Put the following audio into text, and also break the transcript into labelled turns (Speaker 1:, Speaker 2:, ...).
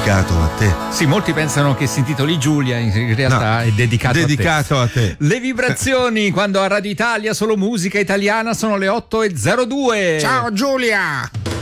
Speaker 1: dedicato a te.
Speaker 2: Sì, molti pensano che si intitoli Giulia, in realtà è dedicato
Speaker 1: a te.
Speaker 2: Le vibrazioni quando a Radio Italia solo musica italiana sono le 8:02.
Speaker 1: Ciao Giulia!